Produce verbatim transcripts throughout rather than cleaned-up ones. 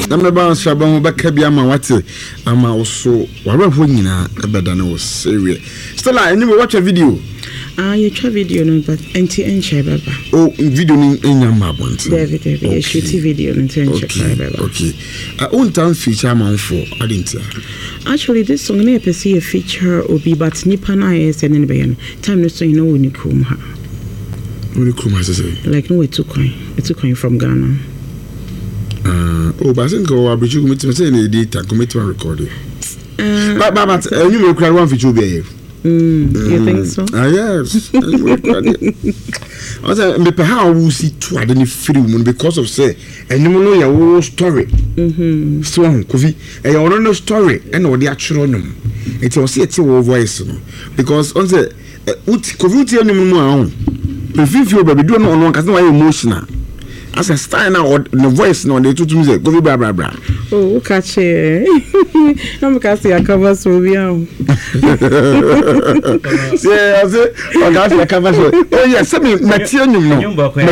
na me ba shaba ho baka bia ma wate ama oso warafo nyina ebeda na wo serious Stella any watch a video ah you try video no but anti enche baba oh video ni enya ma bonti David David shoot video no anti enche baba okay uh on time feature man for adintia actually this song na per se a feature obi but nipa na is and be time no so you know when you come ha when you come ha say like no we took coin it took coin from Ghana uh oh but I think we are bridge commitment say na data commitment recording uh but but uh, you make one feature be Mm, mm, you think so? Ah, yes. I said, me how we see two at any free woman because of say, and you know your whole story. Mm-hmm. So, Kofi, and you don't know story, and what the actual name. It was a two voice, because on the Kofi, you know, if you baby do not know, because no emotional. As a style now, the voice no, they told me say, Kofi, blah blah blah. Oh, catch it. I'm going to cover so we are. Yeah, I say, I'm going to cover so. Oh, yes, I mean, material, no.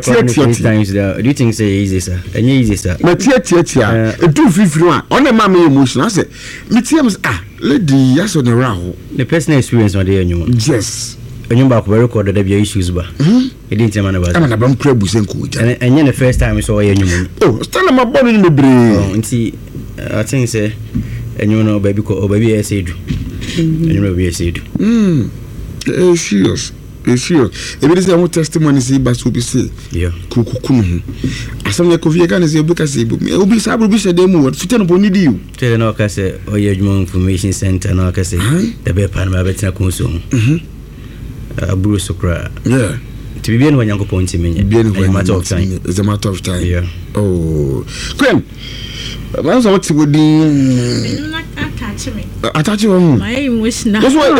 Do you think say easy, sir? And easy, sir. Material, a two fifty one. On the mammy emotion, I say, material, ah, lady, yes, on the round. The personal experience, my dear, you yes. And you back where recorded your issues, but it didn't tell me about it. I'm a bum crab with and then the first time I saw you. Oh, stand my body in the brain. And see, I think, say, and you know, baby, or baby, I said, and you know, I said, hm, it's serious. It's serious. If it is a testimony, say, but to be say, yeah, cuckoo. As some of your can say, because it will be Sabu Bisha demo, what fit upon you. Tell an orchestra or your information center, and orchestra, the Bepan Mabetina consume. Uh, Bruce Okra. Yeah. To be in when you're going to me, a matter of time. It's a matter of time. Yeah. Oh, Queen. That's what you would do. Attach me. Attach you. My emotion. That's what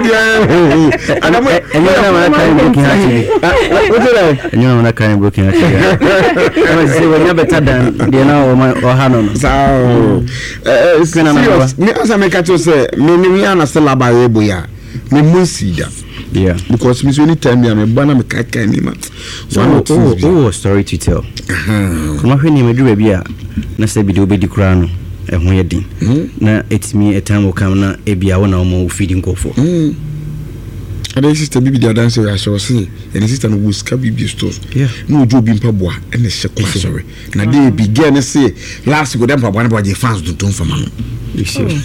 I and I'm and you know when I can't broken heart. What's that? And you know when I can't broken heart. I was say when you're better than they know or Hanon. So, uh, serious. Me as I make it say, me me understand about Eboya. Me musida. Yeah, because me any time me am bana me kaka ni ma. So oh oh story to tell. Uh-huh. Come hwe ni me duru bia na se bi de obedi kura no e ho ye din. Na etimi a time will come na e bia wona o feeding kofo. Mm. Ada sister bibi dia dance we aso se and sister no wuska bibi store. Yeah. No ojo bi mpaboa e na she kwa sorry. Na dey begin say last go dem mpaboa na bo fans do ton fama no. You see.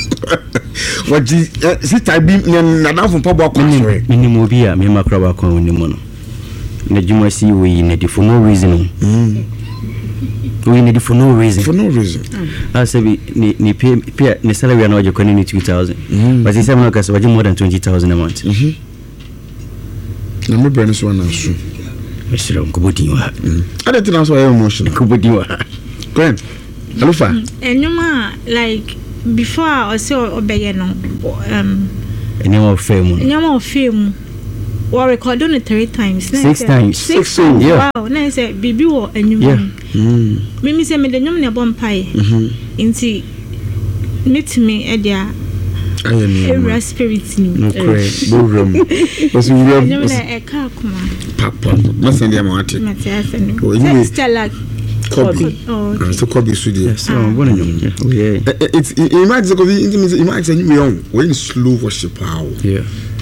What the sister be na na from pabo kwa sorry minimum bi a me makra ba kwa woni mu no na juma si we need for no reason mm we need for no reason for no reason I say ni ni pay pay ni salary na waje kwani ni two thousand but he say no kasa waje more than twenty thousand a month mhm na me brand so na so mesira nkobodi wa ada tina so emotional nkobodi wa grand alufa enyuma like before I say obeye no um anyone of fame anyone of fame we record on it three times six times six yeah wow na say bibi wo anyuma mm me me say me de nyum ne bompai mhm inti meet me e dia I spirit ni no crazy borum was we nyum ne e ka kuma papa masen dia mawate matiasa ni oh Stella Kobe. Oh, okay. So Kobe studio. Yes, so I'm going to. Oh yeah. It's imagine Kobe. Imagine you young when slow worship how. Yeah.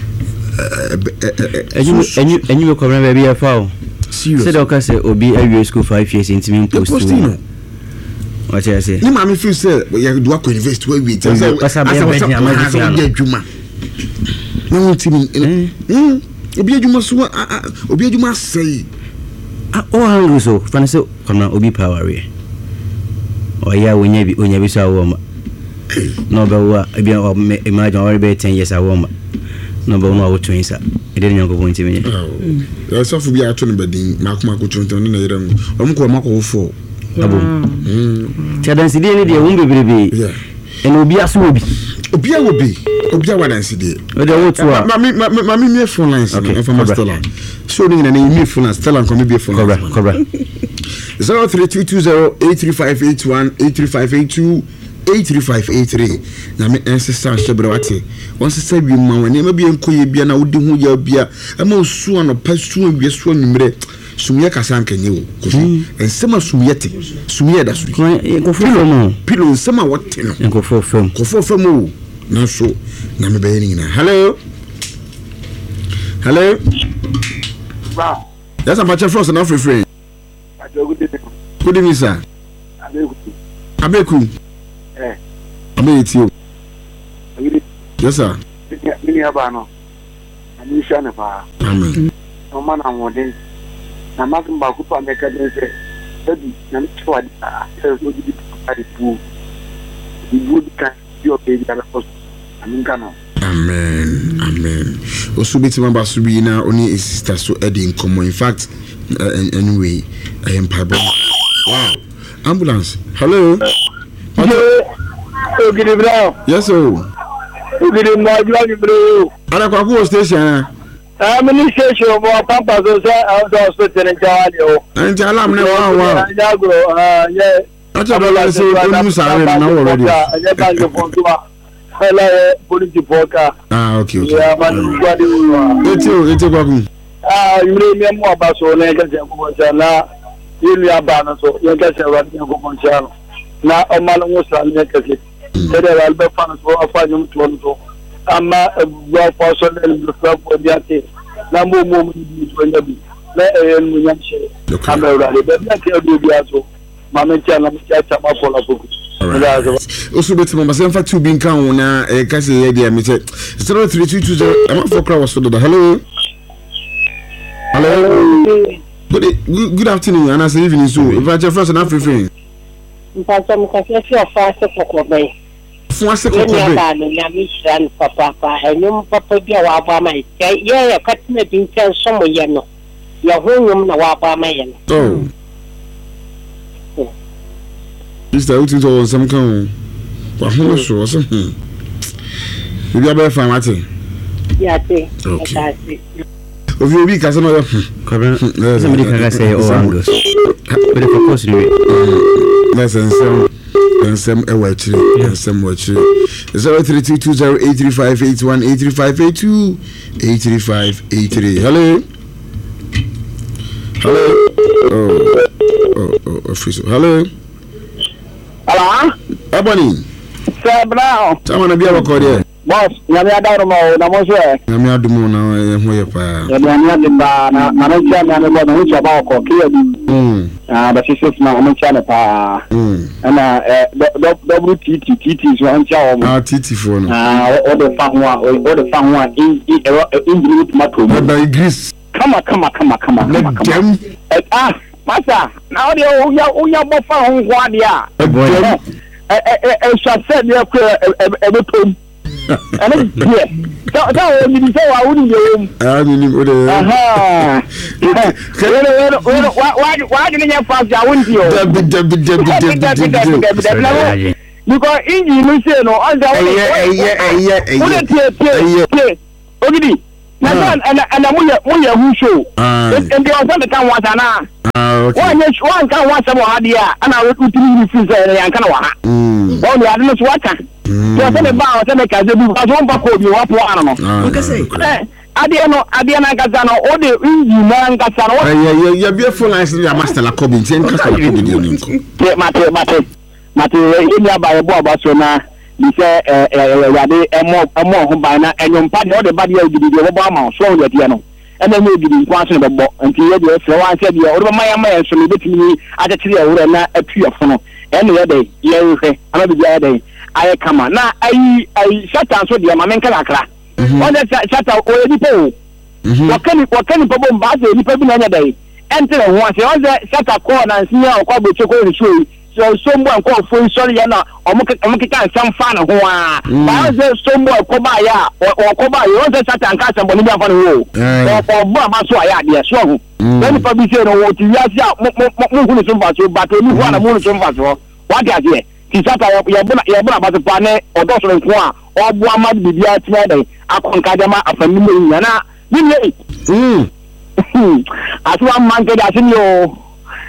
And you and you and you come baby a foul. Serious. Said okay say obi a school five years into me post. What I say? Ni mama feel say we do work university where we just say asa we get juma. No team. Hmm. Obi juma so obi juma say oh hungry so fan say come na obi power we oh yeah wonya bi onya bi so awoma no be wa e bia imagine already be ten years awoma no be no twenty sa e dey nyanko point me oh so for bi ato no bedin makoma ko twenty no na yere mu o mko makọ four abo mm tia dance dey ni dey won bebrebe yeah and obi aso obi obi a obi obi a wa dance dey o dey wo to a mami mami me phone lines no from Stella so ni na me phone Stella come be phone cobra cobra zero three two two zero eight three five eight one eight three five eight two eight three five eight three na me ancestor shebre wate won se bi ma wani ma bi enkoye bia na wodi hu ya bia ama osu ano pasu awie so nwumre sumye kasa nkenye wo kofi ensema sumye te sumye da so ko fo pilo ensema wote no ko fo fam ko fo fam o na so na me be ni na hello hello ba yes I'm Pacha Frost na free free good evening sir abeku eh abeku yes sir mini aba no ani sha na fa amen no man am wodin na makin ba ku pa me ka den se ebi na mi twa di a se so di pa di pu di wood kan yo pe di na ko amin kana amen amen osubiti mamba subi na oni sister so edi in common in fact uh, anyway I am pardon wow ambulance hello hello oh good evening yes oh good evening my you bro ala kwa ku station ah mini station mo pampa so say I hospital in Jali o and alarm na wa wa ya go ah yeah acha ba so onu sare na already ya ba go for to hello police reporter ah okay okay yeah man what do you eti o eti kwa ku ah yure mi mo aba so na ga je ko jala yiri aba na so ya ga se wa ni ko mo jala na o ma no sa ni ka ke tere albe fa na so afa nyum to no ama wa fa so le le fa ko diate na mo mo ni to nyabi na e mu nyam she kamera le be na ke do bia so ma me tia na me tia cha ma fo la boku osubeti mamba semfa two bin kan wona e ka se ye dia me che zero three two two zero am for crowd was so do hello hello good good afternoon and as evening so if I just first na free free mpasa mkafia sio fast for bay fun ase ko ko be ba no na mi shan papa pa enum papa bia wa ba mai ye ye katina bin kan so mo ye no ya honyum na wa ba mai ye oh is that what to some kan wa hono so so hmm bia ba fa mate ya te okay ovi obi ka so no kabra somebody can say oh angles but the focus ni listen some nsem e wa chire nsem wa chire zero three two two zero eight three five eight one eight three five eight two eight three five eight three hello hello oh oh oh officer hello hello abani sir brown tama na bia bako de boss nyame adaro mo na mo so e nyame adumo na e ho ye pa ya nyame adba na na no cha na bo na ho cha ba ko kiya di mm ah ba sisi na mo cha na pa mm ana w t t t t so an cha o ah tt fo no ah o de fa ho a o de fa ho a in in tomato ba grease kama kama kama kama kama ah masa na o de o ya o ya bo fa ho ho ade a eh eh eh sha se de ko e be tom ana die ta ta o ni se wa uni ye um ah ni ni o de aha kele wero wero wa wa ni nya fa ja wunti o dab dab dab dab because inji no se no on ja woni eh eh eh eh o de tie tie ogidi na dan ana ana mu ya mu ya hu show en de on se kan wa sana ah okay wa nya wa kan wa sa bo hadia ana wo tutiri ni fi se ya kan wa ha mm o ni ade no so waka so se me ba o se me ka je bi ba so mpa ko bi wa po ana no okay say eh ade no ade na gaza no o de inji na gaza no ya ya be full lines ya master la ko bi ten ka so ko bi ni ko te mate mate mate ni aba ye bo aba so na bi se eh eh ya de emo emo ho ba na enyom pa de o de ba de ogidi de bo ama so o de no ena me ogidi nkwa so de bo nti ye de fre wan se de o de ma ya ma ye so me betimi atetire e wura na atuafo no ena ye de ye hwe ana bi ya de aye kama na ai ai shatan so de ma men kala kala o de shatan o ye dipo wakani wakani po bomba se ni pe bi na nya de entre ho ase o de shatan ko na nsia o kwa bo cheko ni show so sombo an ko fo sorry ya na o mo mo kika nsam fa na ho a ba se sombo ko ba ya o ko ba yo se shatan ka sambo ni bi afa no o o bo ma so aya de so ho then pa bi se no wo ti ya si a mo mo hu ni so fa so ba to ni ho na mo ni so fa so wa dia de ti shatan ya bo na ya bo na ba so pa ne o do so nko a o bo ama bi bia ti na de akonka de ma afa mi ni na ni ni mm aso am man ke da sin yo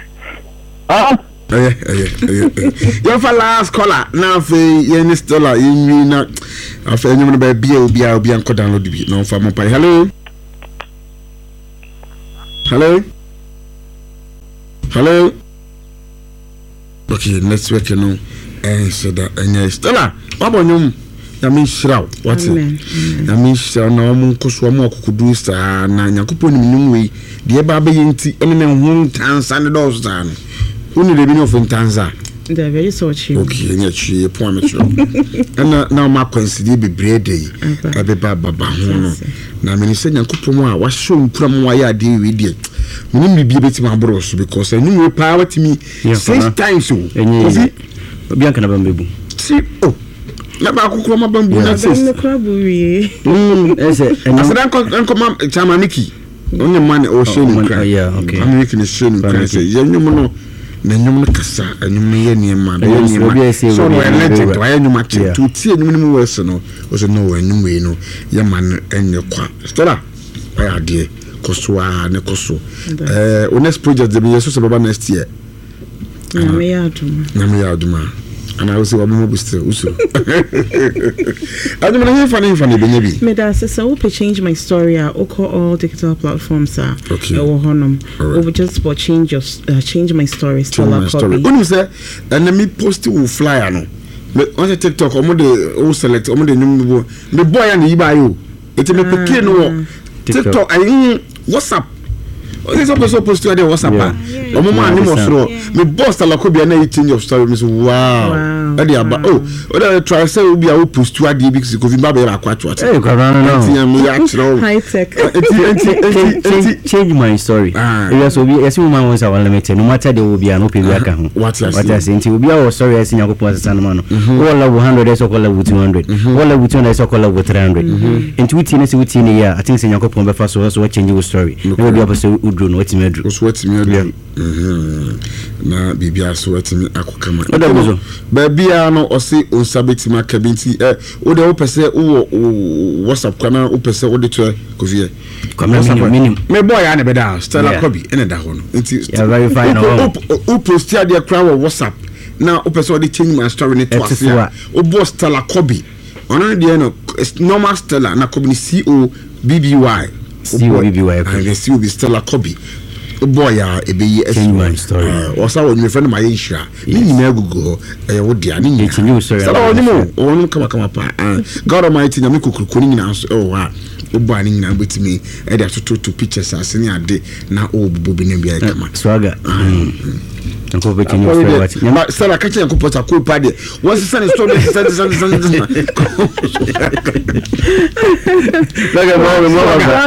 ah eh eh eh your for last caller na fe ye ni dollar yin na afa enyum no ba bia obi a obi an ko download bi na fa mo pai hello hello Hello. Okay, let's work no. Eh, so that and Stella. Baba nyum. Ya me shira. What? Ya me shira na omo nkoso omo akukudu sa na Nyankopon ni nyum we. De ba ba yenti ene ne hu tansa ne do sa no. Uni de bi no fu tansa. They're very sorry. Okay, nya chi e point me sure. Na na ma consider be bread yi. E be ba baba ho no. Na me ni se Nyankopon a wa show nkura mo ya de we de. Me ni bi beti ma bros because enu we power to me six times so. Enyi. Obi anka na bambebu. See, oh. Na ba kokoro ma bambu na sis. Na krabu wi. Mm, ese. Asada ko enko ma chama Niki. Onye man o sheni kra. Yeah, okay. Am Niki ni sheni kra say ye nyum no na nyum no kasa anyum ye ne ma. So no legend why anyum a che to tie anyum no wese no. O so no anyum we no ye man enye kwa. Stella. Why ade koswa ne koso. Eh, o next project dey be yeso so baba next year. Na me ya aduma. Na me ya aduma. And I was say omo buste uso. Aduma na funny funny benye bi. Me da say so we change my story a all digital platforms are. Okay. E wo honum. We will just for change your uh, change my story Stella Kobe. Unu say and me post wo flyer no. Me on TikTok omo de o select omo de nyum me boy and yiba yo. Eti me pikin no TikTok I WhatsApp. This episode post to the WhatsApp. Omo ma ni mo soro. Me boss Stella Kobe na change of story me so wow. Ade aba oh o dey try say obi a wo post to ade because ko fi ba be akwa twat. Eh kwa no no. High tech. Change my story. Yes obi yes mo man won say one limit no matter the obi an obi aka ho. What you say nti obi a story yes Nyankopon asesa no ma no. Wo level one hundred so ko level two hundred. Wo level two hundred so ko level three hundred. Nti wuti ne se wuti ne ya I think say Nyankopon be fa so so change your story. No obi abaso udru no wati medru. So wati medru. Mhm. Na bibia so wati mi akokama. Baby no o se o sabeti ma kabinti eh o de o pese o WhatsApp kana o pese o de to kovie minimum me boy ya ne be da Stella Kobe ene da ho no nti ya very fine o post ya de kra WhatsApp na o pese o de change my story ne to asia o boss Stella Kobe ono de no normal Stella na Kobe ni C O B B Y C O B B Y and C O be Stella Kobe boy ya e be yi change my story o sa won me friend my issue ni nyina gugu eh wo dia ni nyina change story sa won mo won kama kama pa God Almighty na me kokuru ni nyina so oh ha o bo ani nyina betimi e dia to to pictures asini ade na o bubu bi na bia kama swagger nko be change story what ma sala ka change ko pota ko pa de won se sane story se sane sane sane laga mo mo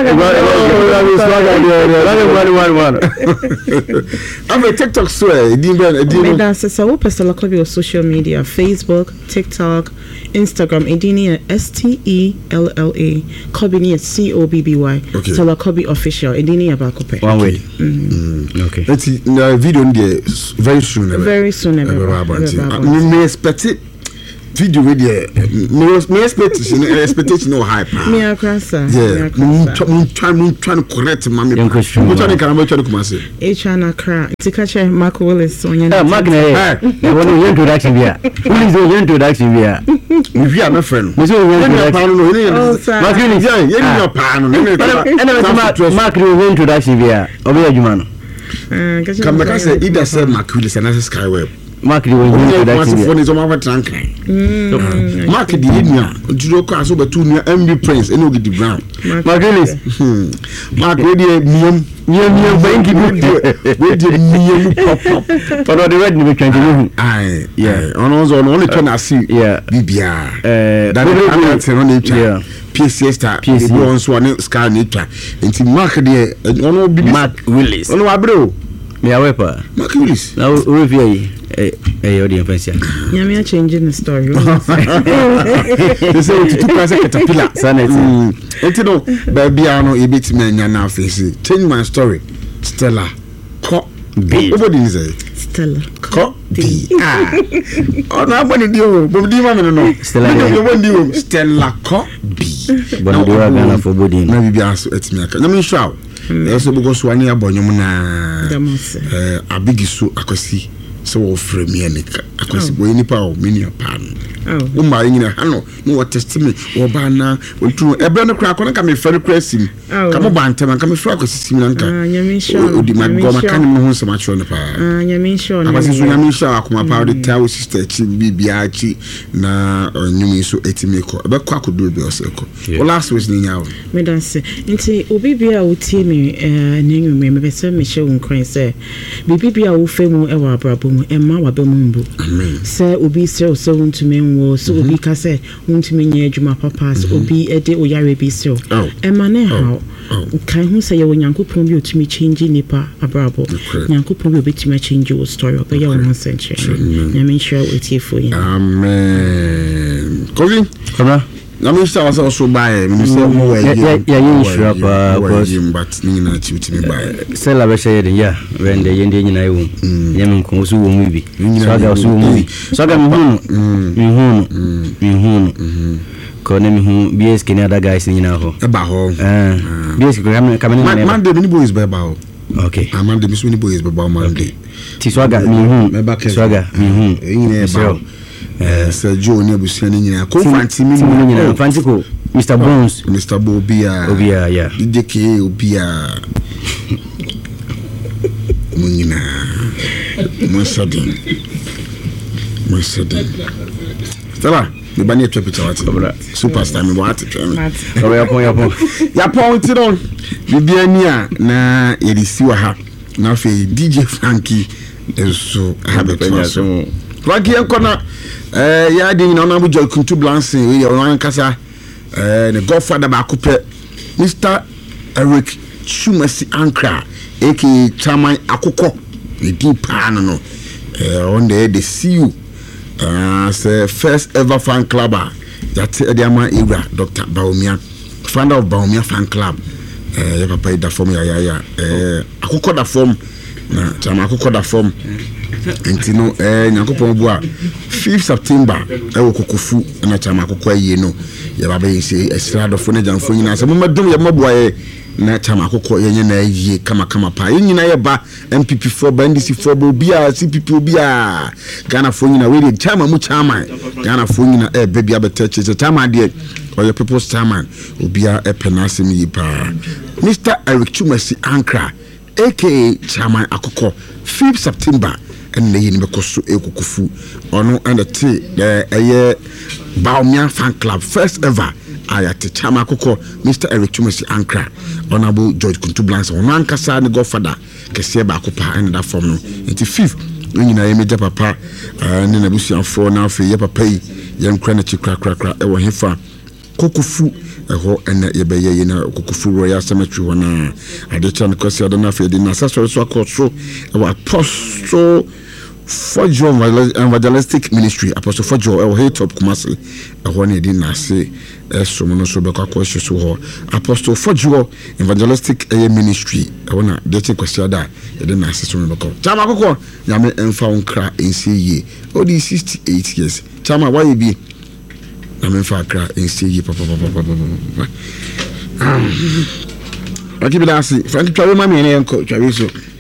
swagger I'm a TikTok swear. Me dance so we Stella Kobe on social media, Facebook, TikTok, Instagram. Edini S T E L L A. Kobe ni C O B B Y. Stella Kobe official. Edini abakope. One way. Okay. Let's see the video there very soon. Very soon. Me expect it. Video with the me expectation expectation no hype. Me akrasa. Yeah. Me try me try to correct mama. Me try to come try to come say. H na kra. Tikache Mark Willis on your. Ah Mark na. Eh. Wonu introduction bia. Willis do introduction bia. Me via my friend. Me so introduction no. Mark Willis. Yeah, yeah, your pan no. Ena Mark do introduction bia. Obi adwuma no. Eh, come back say either say Mark Willis and Skyweb. Mark the one introduction for is on trank. Mark the India, Judo Castle, but two near M B Prince, and the Brown. Mark Willis. Mark, where the Miam, Miam, Miam, Banky, where the Miam pop up. For the red, we can do. Aye, yeah, on only turn I see, yeah, B B R. Uh, that's on nature. Yeah. P C S star, P C S one scar nature. And Mark the one be Mark Willis. Oh, no, bro. Me awe pa. Mark Willis. Now review yi. Eh eh audience fans ya. Nyame a changing the story. They say to pass a caterpillar. Sanity. Enti no baby ano e betime nya na face. Change my story. Stella Ko B. What is it? Stella Ko B. Ah. Oh no abani di o. Bo di ma me no. Stella. You want di o. Stella Ko B. Bon do Ghana for body. Na bibi aso etimi aka. Nyame hwa. Eso bugo so ani abonyum na. Eh abigisu akwasi. So we frame here nika akwasi boy nipa o mini pan wo ma nyina ha no no what testimony wo ba na wontu ebe no kra kono ka me fere kra sim ka mo ba ntama ka me fere ko sim na nka odi ma go ma kan mo ho nsema chro no pa ah nyame sure na abasi so nyame sure akoma pa de tawo sister chi bibia chi na nyumi so etimi ko ebe kwa ko do be oseko o last week ni nyawo me dan se nti obi bia wo tie me eh na nyumi me be se me hye wo nkran se bibi bia wo fe mu e wa abrabo mu e ma wa be mu mbu se obi se so wontumi nwo so obi ka se wontumi nya adwuma papa so obi e de oyare bi se e ma ne ha kan hu se ye wo nyankopon bi otumi change nipa abrabo nyankopon bi obetumi change wo story obe ye wo nsenche na me sure wo tie fo yin amen kogi kama na me sure was so buy me say mo we ya ya yin sure pa cause but ni na chi utimi buy sell ba share den ya when the yende nyina ewu nyame nko so wo mu bi so ga so wo mu bi so ga mi hunu mi hunu mi hunu ko ne mi hu B S K ni other guys nyina ho e ba ho eh B S K ko kam kam ni man de ni boys ba ba ho okay man de mi so ni boys ba ba man de ti so ga mi hu so ga mi hu nyina ba eh Sir Joe ni abusia ni nyina ko fanti mi nyina fanti ko Mister Bones Mister Bobia Obia yeah D J K Obia munyina Monsadin Monsadin Stella me bani etwa picture wat superstar me wat twa me so ya pon ya pon ya pon ti don bibia ni a na yedisi wa ha na fe D J Frankie eso ha be twa so Frankie enkona eh ya di na na bu Joy Kuntu Blancy we ya wan kasa eh the godfather ba kope Mister Eric Chumasi Ankra aka Chairman Akoko the deep pan no eh on the the C U uh say first ever fan club that the ama era Doctor Baumia founder of Baumia fan club eh ya papa da form ya ya ya eh Akoko da form na Chairman Akoko da form enti no eh Nyankopon bo a fifth September e wo kokofu na Chairman Akoko aye no ya baba yi say esrado fo na janfo nyina say mama dum ya maboa ye na Chairman Akoko yenye na aye kama kama pa nyina ye ba M P P four ba N D C four ba obi a C P P obi a Ghana fo nyina we dey Chairman mu Chairman Ghana fo nyina e baby abeteche Chairman dey or your people's Chairman obi a e penase mi pa Mister Eric Chumasi Ankra aka Chairman Akoko fifth September and the Yinibekosu Ekukufu ono and the T the aye Baumia fan club first ever ayate Chairman Akoko Mister Eric Chumasi Ankra honorable George Kuntu Blancy ono ankasa ne godfather kese ba akopa and that form no nti fifth nyina ye meja papa ne na busianfo na afi ye papa yi ye nkra na chikra kra kra e wo hefa kokufu eho ene ye be ye na kokufu royal cemetery wana adecha ne kwasi adana afi de na sasori so akotso e wo apostle Fojo Evangelistic Ministry Apostle Fojo e wo Hilltop Kumasi e ho ne di na se e so mo no so be kwa kwa so ho Apostle Fojo Evangelistic Ministry e wo na de che kwasi ada e de na se so mo be Chama Akoko nyame emfa onkra ensi ye o di sixty-eight years Chama why be nyame emfa kra ensi ye papa papa papa ah Aki bi da se Frank twawe ma me ne enko twawe so